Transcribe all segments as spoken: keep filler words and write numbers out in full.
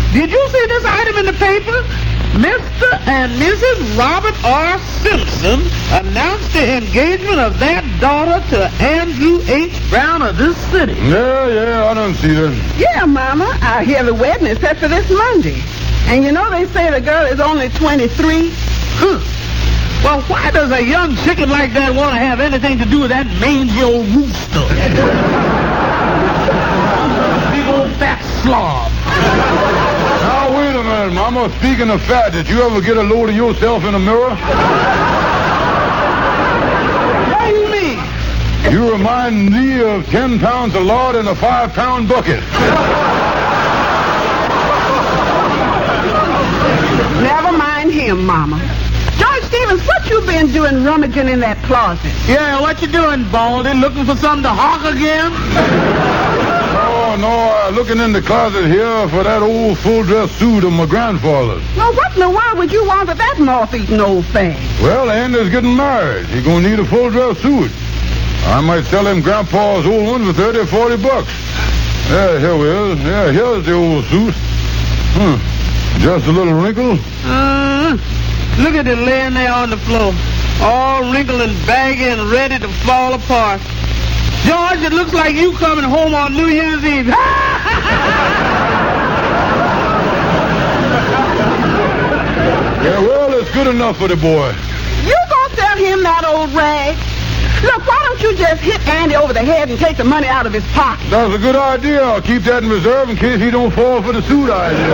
Did you see this item in the paper? Mister and Missus Robert R. Simpson announced the engagement of their daughter to Andrew H. Brown of this city. Yeah, yeah, I don't see that. Yeah, Mama. I hear the wedding is set for this Monday. And you know they say the girl is only twenty-three? Huh. Well, why does a young chicken like that want to have anything to do with that mangy old rooster? Big old fat slob. Now, wait a minute, Mama. Speaking of fat, did you ever get a load of yourself in a mirror? What do you mean? You remind me of ten pounds of lard in a five-pound bucket. Never mind him, Mama. George Stevens, what you been doing rummaging in that closet? Yeah, what you doing, Baldy? Looking for something to hawk again? Oh, no, uh, looking in the closet here for that old full-dress suit of my grandfather's. Well, what in the world would you want with that moth-eaten old thing? Well, Andy's getting married. He's going to need a full-dress suit. I might sell him Grandpa's old one for thirty or forty bucks. Yeah, here we are. Yeah, here's the old suit. Hmm. Just a little wrinkle. Uh, look at it laying there on the floor. All wrinkled and baggy and ready to fall apart. George, it looks like you coming home on New Year's Eve. Yeah, well, it's good enough for the boy. You gonna sell him that old rag? Look, why don't you just hit Andy over the head and take the money out of his pocket? That's a good idea. I'll keep that in reserve in case he don't fall for the suit idea.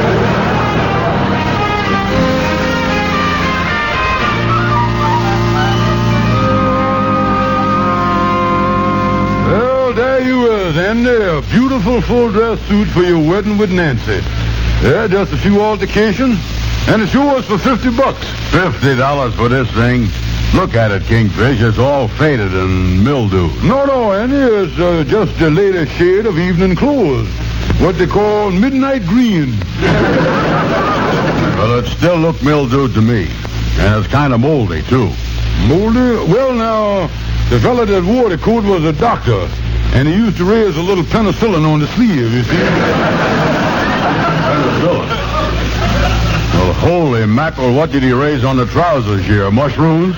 Well, there you is, Andy. A beautiful full-dress suit for your wedding with Nancy. Yeah, just a few altercations, and it's yours for fifty bucks. Fifty dollars for this thing? Look at it, Kingfish. It's all faded and mildewed. No, no, Andy. It's uh, just the latest shade of evening clothes. What they call midnight green. Well, it still looked mildewed to me. And it's kind of moldy, too. Moldy? Well, now, the fella that wore the coat was a doctor, and he used to raise a little penicillin on the sleeve, you see. Penicillin? Well, holy mackerel, what did he raise on the trousers here? Mushrooms? Uh,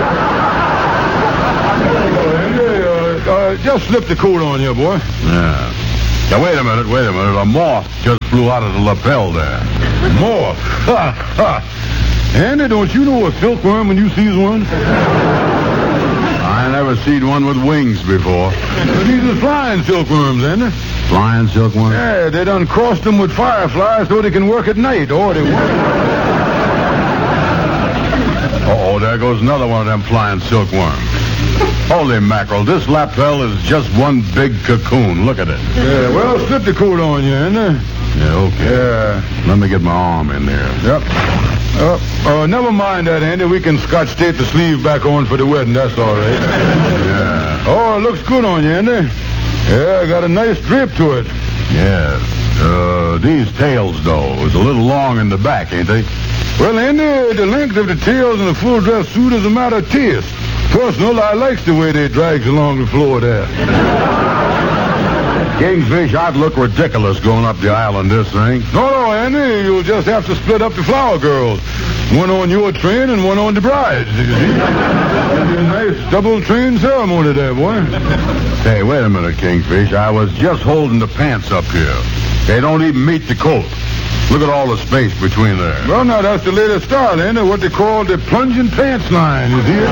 uh, just slip the coat on here, boy. Yeah. Now, wait a minute, wait a minute. A moth just flew out of the lapel there. Moth? Ha, ha. Andy, don't you know a silkworm when you sees one? I never seen one with wings before. These are flying silkworms, Andy. Flying silkworm? Yeah, they done crossed them with fireflies so they can work at night, or they won't. Uh-oh, there goes another one of them flying silkworms. Holy mackerel, this lapel is just one big cocoon. Look at it. Yeah, well, slip the coat on you, Andy. Yeah, okay. Yeah. Let me get my arm in there. Yep. Uh, uh, never mind that, Andy. We can scotch tape the sleeve back on for the wedding. That's all right. Yeah. Oh, it looks good on you, Andy. Yeah, got a nice drape to it. Yes. Uh, these tails, though, is a little long in the back, ain't they? Well, Andy, the length of the tails in a full-dress suit is a matter of taste. Personal, I likes the way they drags along the floor there. Kingfish, I'd look ridiculous going up the aisle in this thing. No, no, Andy, you'll just have to split up the flower girls. One on your train and one on the bride's, you see. It'll be a nice double train ceremony there, boy. Hey, wait a minute, Kingfish. I was just holding the pants up here. They don't even meet the coat. Look at all the space between there. Well, now, that's the latest style, Andy, what they call the plunging pants line, you see.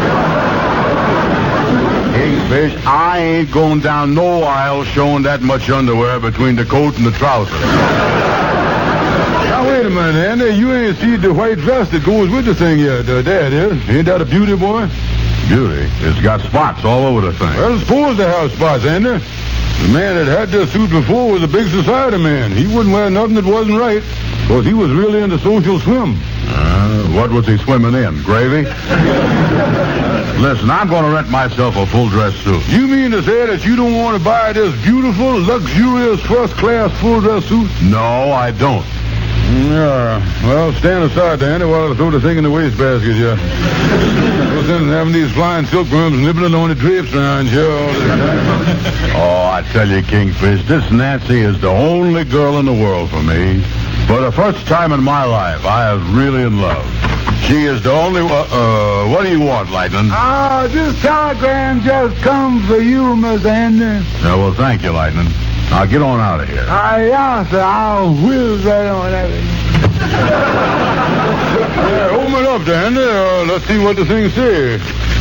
Kingfish, I ain't going down no aisle showing that much underwear between the coat and the trousers. Now, wait a minute, Andy. You ain't seen the white dress that goes with the thing yet. Uh, there it is. Ain't that a beauty, boy? Beauty. It's got spots all over the thing. Well, it's supposed to have spots, Andy. The man that had this suit before was a big society man. He wouldn't wear nothing that wasn't right, because he was really into social swim. Uh, what was he swimming in? Gravy? Listen, I'm going to rent myself a full-dress suit. You mean to say that you don't want to buy this beautiful, luxurious, first-class full-dress suit? No, I don't. Yeah. Well, stand aside, Danny, while I throw the thing in the wastebasket here. No sense in having these flying silkworms nibbling on the drapes around here all the time. Oh, I tell you, Kingfish, this Nancy is the only girl in the world for me. For the first time in my life, I was really in love. She is the only one. Uh, what do you want, Lightning? Ah, this telegram just come for you, Mister Andy. Yeah, well, thank you, Lightning. Now get on out of here. Ah, yeah, sir. I'll whiz right on everything. Yeah, open it up, Andy. Uh, let's see what the thing says.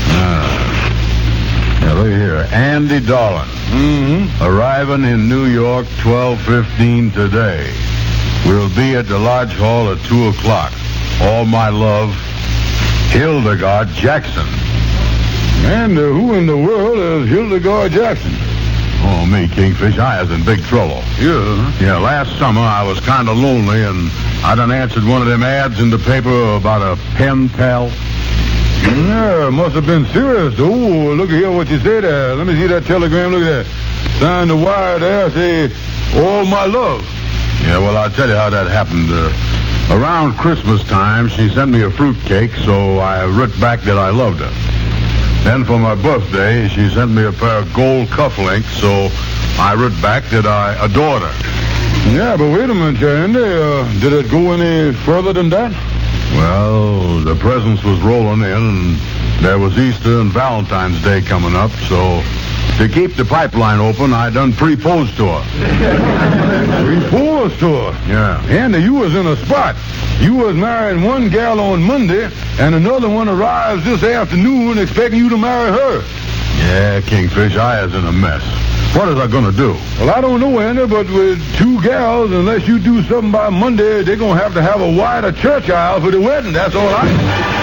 Uh, yeah, look here. Andy Darling. Mm-hmm. Arriving in New York twelve fifteen today. We'll be at the Lodge Hall at two o'clock. All my love, Hildegard Jackson. And uh, who in the world is Hildegard Jackson? Oh, me, Kingfish. I was in big trouble. Yeah. Yeah, last summer I was kind of lonely, and I done answered one of them ads in the paper about a pen pal. Yeah, must have been serious, though. Look at here what you said there. Let me see that telegram. Look at that. Signed the wire there, say, all my love. Yeah, well, I'll tell you how that happened. Uh, around Christmas time, she sent me a fruitcake, so I wrote back that I loved her. Then for my birthday, she sent me a pair of gold cufflinks, so I wrote back that I adored her. Yeah, but wait a minute, Andy. Uh, did it go any further than that? Well, the presents was rolling in, and there was Easter and Valentine's Day coming up, so to keep the pipeline open, I done proposed to her. Proposed to her? Yeah. Andy, you was in a spot. You was marrying one gal on Monday, and another one arrives this afternoon expecting you to marry her. Yeah, Kingfish, I is in a mess. What is I gonna do? Well, I don't know, Andy, but with two gals, unless you do something by Monday, they're gonna have to have a wider church aisle for the wedding. That's all I...